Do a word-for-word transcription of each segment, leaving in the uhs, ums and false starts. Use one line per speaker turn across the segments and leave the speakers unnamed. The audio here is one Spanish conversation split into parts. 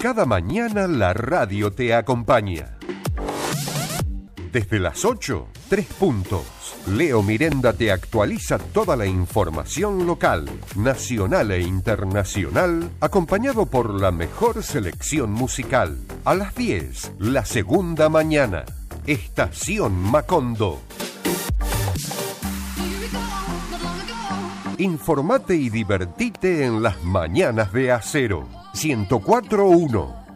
Cada mañana la radio te acompaña. Desde las ocho, tres puntos. Leo Mirenda te actualiza toda la información local, nacional e internacional, acompañado por la mejor selección musical. A las diez, la segunda mañana. Estación Macondo. Informate y divertite en las mañanas de Acero. ciento cuatro punto uno.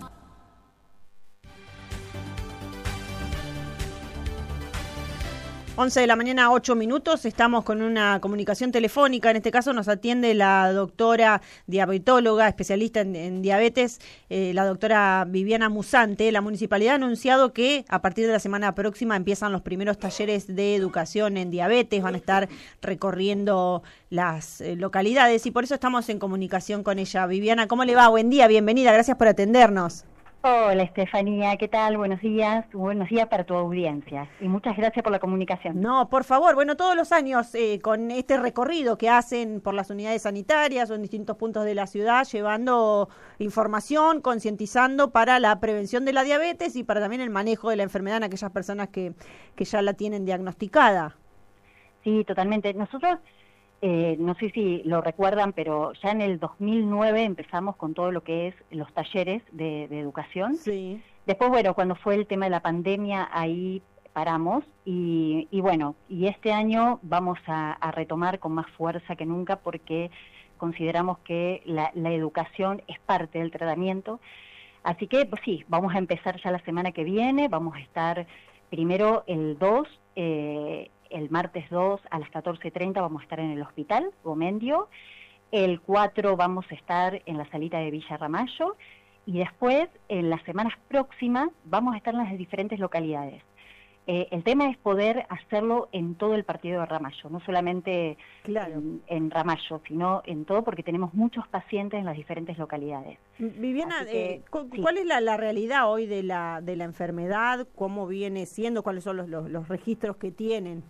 once de la mañana, ocho minutos, estamos con una comunicación telefónica. En este caso nos atiende la doctora diabetóloga, especialista en, en diabetes, eh, la doctora Viviana Musante. La municipalidad ha anunciado que a partir de la semana próxima empiezan los primeros talleres de educación en diabetes, van a estar recorriendo las eh, localidades y por eso estamos en comunicación con ella. Viviana, ¿cómo le va? Buen día, bienvenida, gracias por atendernos.
Hola Estefanía, ¿qué tal? Buenos días, buenos días para tu audiencia y muchas gracias por la comunicación.
No, por favor, bueno, todos los años eh, con este recorrido que hacen por las unidades sanitarias o en distintos puntos de la ciudad, llevando información, concientizando para la prevención de la diabetes y para también el manejo de la enfermedad en aquellas personas que, que ya la tienen diagnosticada.
Sí, totalmente. Nosotros... Eh, no sé si lo recuerdan, pero ya en el dos mil nueve empezamos con todo lo que es los talleres de, de educación.
Sí.
Después, bueno, cuando fue el tema de la pandemia, ahí paramos y, y bueno, y este año vamos a, a retomar con más fuerza que nunca porque consideramos que la, la educación es parte del tratamiento. Así que, pues sí, vamos a empezar ya la semana que viene, vamos a estar primero el dos, eh, el martes dos a las catorce treinta vamos a estar en el hospital Gomendio, el cuatro vamos a estar en la salita de Villa Ramallo y después en las semanas próximas vamos a estar en las diferentes localidades. Eh, el tema es poder hacerlo en todo el partido de Ramallo, no solamente
claro.
en, en Ramallo, sino en todo porque tenemos muchos pacientes en las diferentes localidades.
Viviana,
que,
eh, ¿cu
sí.
¿cuál es la, la realidad hoy de la, de la enfermedad? ¿Cómo viene siendo? ¿Cuáles son los, los, los registros que tienen?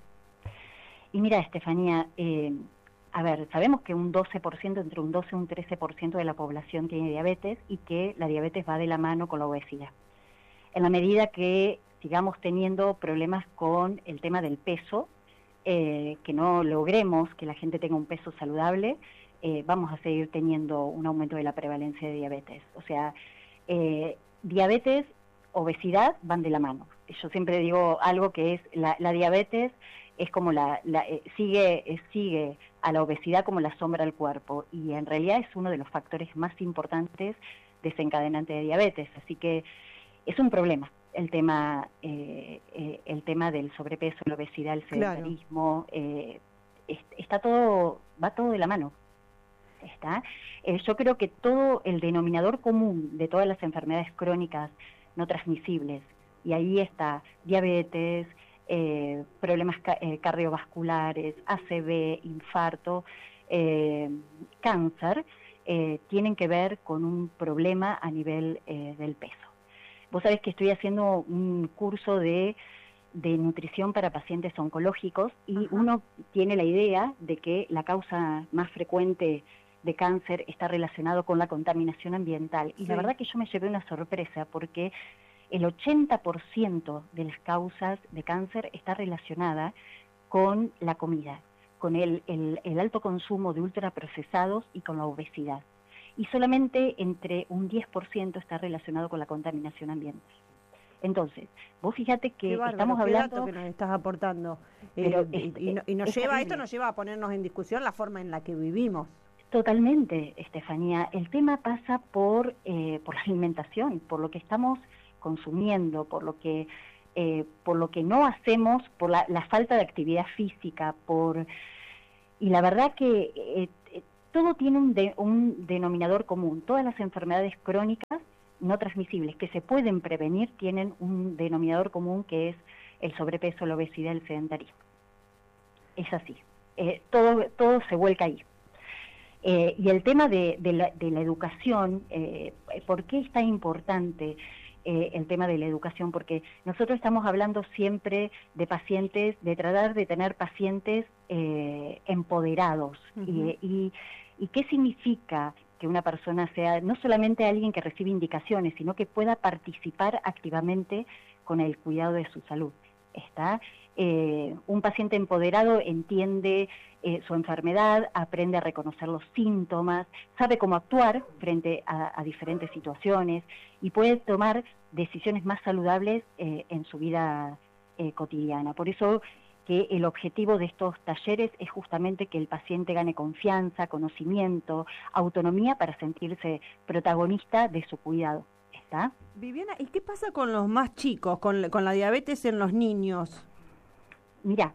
Y mira, Estefanía, eh, a ver, sabemos que un doce por ciento, entre un doce y un trece por ciento de la población tiene diabetes y que la diabetes va de la mano con la obesidad. En la medida que sigamos teniendo problemas con el tema del peso, eh, que no logremos que la gente tenga un peso saludable, eh, vamos a seguir teniendo un aumento de la prevalencia de diabetes. O sea, eh, diabetes, obesidad van de la mano. Yo siempre digo algo que es la, la diabetes es como la, la eh, sigue eh, sigue a la obesidad como la sombra al cuerpo y en realidad es uno de los factores más importantes desencadenantes de diabetes. Así que es un problema el tema eh, eh, el tema del sobrepeso, la obesidad, el sedentarismo, claro. eh, es, está todo va todo de la mano. Está. Eh, yo creo que todo el denominador común de todas las enfermedades crónicas no transmisibles y ahí está diabetes, eh, problemas ca eh, cardiovasculares, A C V, infarto, eh, cáncer, eh, tienen que ver con un problema a nivel eh, del peso. Vos sabés que estoy haciendo un curso de, de nutrición para pacientes oncológicos y Ajá. uno tiene la idea de que la causa más frecuente de cáncer está relacionado con la contaminación ambiental. Y sí. la verdad que yo me llevé una sorpresa porque el ochenta por ciento de las causas de cáncer está relacionada con la comida, con el, el, el alto consumo de ultraprocesados y con la obesidad. Y solamente entre un diez por ciento está relacionado con la contaminación ambiental. Entonces, vos fíjate que
bárbaro,
estamos hablando...
dato que nos estás aportando.
Pero
eh,
es,
y, y, y nos lleva,
terrible.
esto nos lleva a ponernos en discusión la forma en la que vivimos.
Totalmente, Estefanía. El tema pasa por, eh, por la alimentación, por lo que estamos consumiendo, por lo que, eh, por lo que no hacemos, por la, la falta de actividad física, por... Y la verdad que... Eh, todo tiene un, de, un denominador común. Todas las enfermedades crónicas no transmisibles que se pueden prevenir tienen un denominador común que es el sobrepeso, la obesidad, el sedentarismo. Es así. Eh, todo, todo se vuelca ahí. Eh, y el tema de, de, la, de la educación, eh, ¿por qué es tan importante eh, el tema de la educación? Porque nosotros estamos hablando siempre de pacientes, de tratar de tener pacientes eh, empoderados. Uh-huh. y, y, ¿Y qué significa que una persona sea no solamente alguien que recibe indicaciones, sino que pueda participar activamente con el cuidado de su salud. ¿Está? Eh, un paciente empoderado entiende eh, su enfermedad, aprende a reconocer los síntomas, sabe cómo actuar frente a, a diferentes situaciones y puede tomar decisiones más saludables eh, en su vida eh, cotidiana. Por eso que el objetivo de estos talleres es justamente que el paciente gane confianza, conocimiento, autonomía para sentirse protagonista de su cuidado. ¿Está?
Viviana, ¿y qué pasa con los más chicos, con, con la diabetes en los niños?
Mira,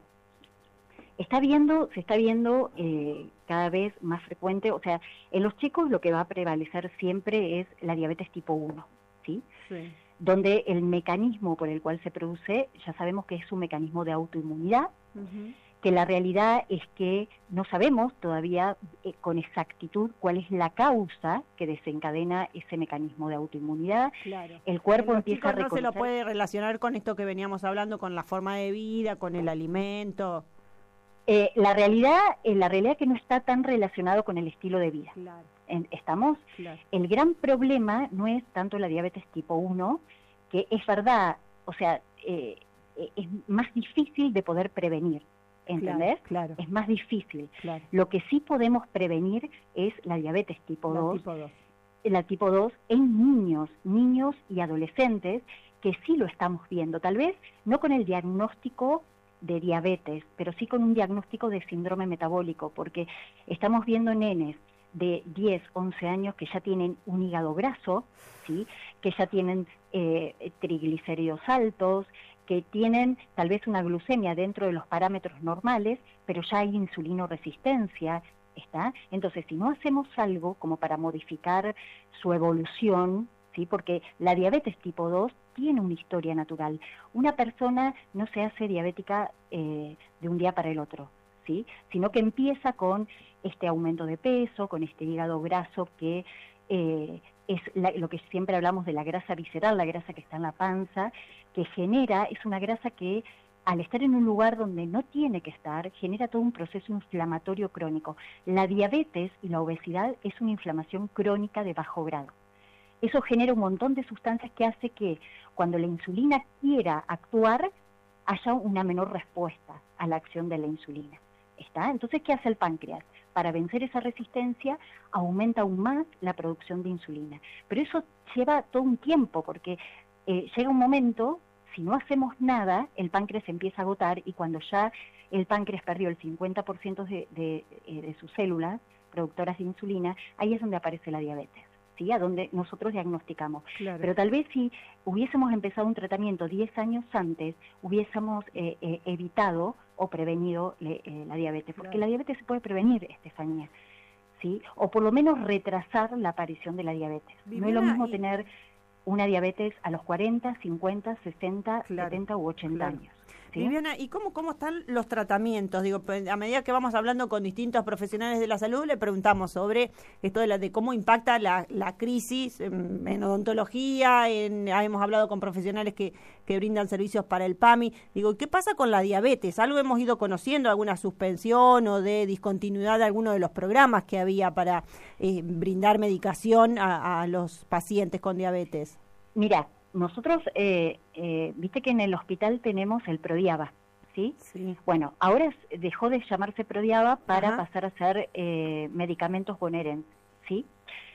está viendo, se está viendo eh, cada vez más frecuente, o sea, en los chicos lo que va a prevalecer siempre es la diabetes tipo uno, ¿sí? Sí. Donde el mecanismo por el cual se produce, ya sabemos que es un mecanismo de autoinmunidad, uh-huh. que la realidad es que no sabemos todavía eh, con exactitud cuál es la causa que desencadena ese mecanismo de autoinmunidad.
Claro.
El cuerpo
los
empieza a reconocer...
no se lo puede relacionar con esto que veníamos hablando, con la forma de vida, con el alimento.
Eh, la realidad, eh, la realidad es que no está tan relacionado con el estilo de vida.
Claro.
En, ¿Estamos?
Claro.
El gran problema no es tanto la diabetes tipo uno, que es verdad, o sea, eh, eh, es más difícil de poder prevenir. ¿Entendés?
Claro, claro.
Es más difícil.
Claro.
Lo que sí podemos prevenir es la diabetes tipo
la
dos,
tipo dos.
La tipo dos en niños, niños y adolescentes, que sí lo estamos viendo. Tal vez no con el diagnóstico de diabetes, pero sí con un diagnóstico de síndrome metabólico, porque estamos viendo nenes de diez, once años que ya tienen un hígado graso, ¿sí? Que ya tienen eh, triglicéridos altos, que tienen tal vez una glucemia dentro de los parámetros normales, pero ya hay insulinoresistencia, ¿está? Entonces, si no hacemos algo como para modificar su evolución, ¿sí? Porque la diabetes tipo dos tiene una historia natural. Una persona no se hace diabética eh, de un día para el otro, ¿sí? Sino que empieza con este aumento de peso, con este hígado graso que eh, es la, lo que siempre hablamos de la grasa visceral, la grasa que está en la panza, que genera, es una grasa que al estar en un lugar donde no tiene que estar, genera todo un proceso inflamatorio crónico. La diabetes y la obesidad es una inflamación crónica de bajo grado. Eso genera un montón de sustancias que hace que cuando la insulina quiera actuar, haya una menor respuesta a la acción de la insulina. ¿Está? Entonces, ¿qué hace el páncreas? Para vencer esa resistencia, aumenta aún más la producción de insulina. Pero eso lleva todo un tiempo, porque eh, llega un momento, si no hacemos nada, el páncreas empieza a agotar, y cuando ya el páncreas perdió el cincuenta por ciento de, de, de, de sus células productoras de insulina, ahí es donde aparece la diabetes, ¿sí? A donde nosotros diagnosticamos.
Claro.
Pero tal vez si hubiésemos empezado un tratamiento diez años antes, hubiésemos eh, eh, evitado o prevenido le, eh, la diabetes, porque claro. La diabetes se puede prevenir, Estefanía, ¿sí? O por lo menos retrasar la aparición de la diabetes. Viviana, no es lo mismo y... tener una diabetes a los cuarenta, cincuenta, sesenta, claro. setenta u ochenta
claro.
años. ¿Sí?
Viviana, ¿y cómo, cómo están los tratamientos? Digo, a medida que vamos hablando con distintos profesionales de la salud, le preguntamos sobre esto de, la, de cómo impacta la, la crisis en, en odontología, en, hemos hablado con profesionales que, que brindan servicios para el PAMI. Digo, ¿qué pasa con la diabetes? ¿Algo hemos ido conociendo, alguna suspensión o de discontinuidad de alguno de los programas que había para eh, brindar medicación a, a los pacientes con diabetes?
Mira, nosotros, eh, eh, viste que en el hospital tenemos el Prodiaba, ¿sí? Sí. Bueno, ahora dejó de llamarse Prodiaba para Ajá. pasar a ser eh, medicamentos bonaerenses, ¿sí?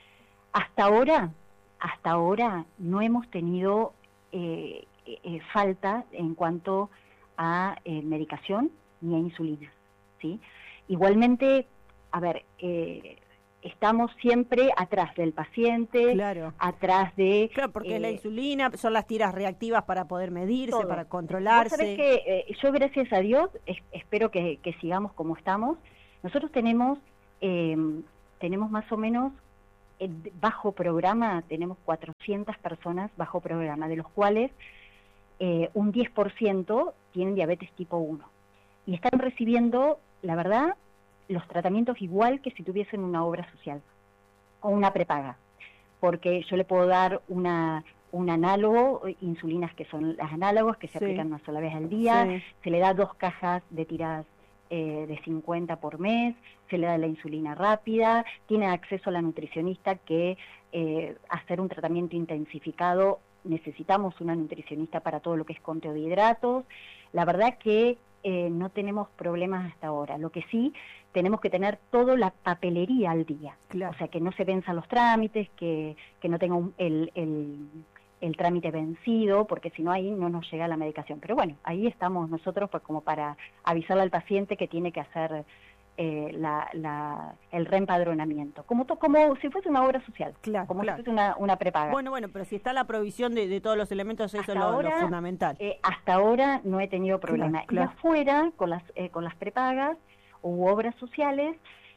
Hasta ahora, hasta ahora no hemos tenido eh, eh, falta en cuanto a eh, medicación ni a insulina, ¿sí? Igualmente, a ver, eh, estamos siempre atrás del paciente,
claro.
atrás de...
Claro, porque eh, la insulina, son las tiras reactivas para poder medirse, todo. Para controlarse.
Vos sabés que eh, yo, gracias a Dios, es, espero que, que sigamos como estamos. Nosotros tenemos, eh, tenemos más o menos, eh, bajo programa, tenemos cuatrocientas personas bajo programa, de los cuales eh, un diez por ciento tienen diabetes tipo uno. Y están recibiendo, la verdad, los tratamientos igual que si tuviesen una obra social o una prepaga, porque yo le puedo dar una un análogo, insulinas que son las análogos que se sí. aplican una sola vez al día, sí. se le da dos cajas de tiras eh, de cincuenta por mes, se le da la insulina rápida, tiene acceso a la nutricionista que eh, hacer un tratamiento intensificado necesitamos una nutricionista para todo lo que es conteo de hidratos. La verdad que eh, no tenemos problemas hasta ahora. Lo que sí, tenemos que tener toda la papelería al día.
Claro.
O sea, que no se venzan los trámites, que, que no tenga un, el, el, el trámite vencido, porque si no ahí no nos llega la medicación. Pero bueno, ahí estamos nosotros pues como para avisarle al paciente que tiene que hacer Eh, la, la, el reempadronamiento, como, to, como si fuese una obra social,
claro,
como
claro.
si fuese una, una prepaga.
Bueno, bueno, pero si está la provisión de, de todos los elementos, eso
hasta
es lo,
ahora,
lo fundamental.
Eh, hasta ahora no he tenido problema.
Claro, claro.
Y afuera, con las, eh, con las prepagas u obras sociales,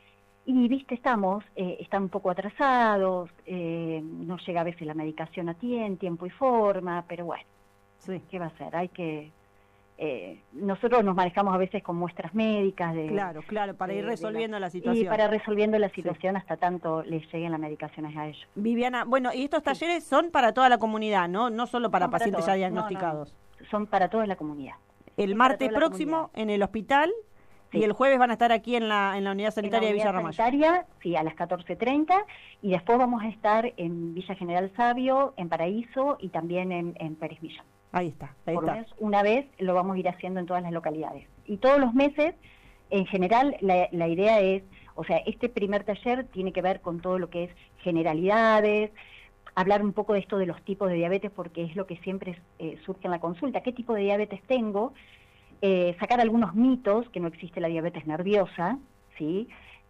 y viste, estamos, eh, están un poco atrasados, eh, no llega a veces la medicación a tiempo, tiempo y forma, pero bueno,
Sí.
¿qué va a hacer? Hay que... Eh, nosotros nos manejamos a veces con muestras médicas de,
Claro, claro, para
de,
ir resolviendo
de
la, la situación.
Y para resolviendo la situación sí. hasta tanto les lleguen las medicaciones a ellos.
Viviana, bueno, y estos talleres sí. son para toda la comunidad, ¿no? No solo para
son
pacientes
para
ya diagnosticados.
No, no. Son para toda la comunidad.
El martes próximo en el hospital sí. y el jueves van a estar aquí en la, en la unidad sanitaria
en la
de Villa
unidad
Ramallo.
Sanitaria, sí, a las catorce treinta, y después vamos a estar en Villa General Sabio, en Paraíso y también en, en Pérez Millán.
Ahí está, ahí
Por
está.
lo menos una vez lo vamos a ir haciendo en todas las localidades. Y todos los meses, en general, la, la idea es, o sea, este primer taller tiene que ver con todo lo que es generalidades, hablar un poco de esto de los tipos de diabetes, porque es lo que siempre eh, surge en la consulta. ¿Qué tipo de diabetes tengo? Eh, sacar algunos mitos, que no existe la diabetes nerviosa, ¿sí?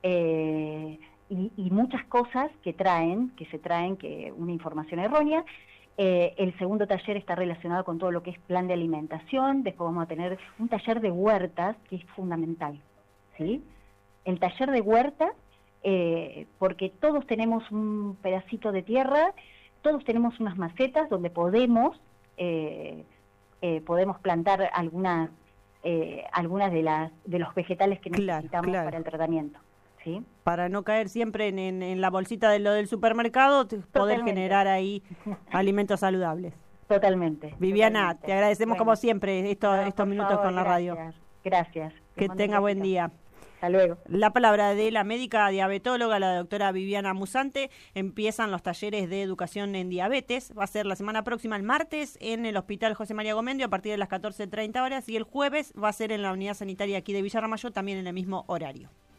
Eh, y, y muchas cosas que traen, que se traen, que una información errónea. Eh, el segundo taller está relacionado con todo lo que es plan de alimentación. Después vamos a tener un taller de huertas, que es fundamental, ¿sí? El taller de huertas, eh, porque todos tenemos un pedacito de tierra, todos tenemos unas macetas donde podemos, eh, eh, podemos plantar algunas, eh, algunas de, las, de los vegetales que
claro,
necesitamos
claro.
para el tratamiento. ¿Sí?
Para no caer siempre en, en, en la bolsita de lo del supermercado, te, poder generar ahí alimentos saludables.
Totalmente.
Viviana,
totalmente.
te agradecemos bueno, como siempre estos, no, estos minutos
favor,
con la
gracias,
radio.
Gracias.
Que tenga buen día.
Hasta luego.
La palabra de la médica diabetóloga, la doctora Viviana Musante. Empiezan los talleres de educación en diabetes. Va a ser la semana próxima, el martes, en el Hospital José María Gomendio, a partir de las catorce treinta horas. Y el jueves va a ser en la unidad sanitaria aquí de Villa Ramallo, también en el mismo horario.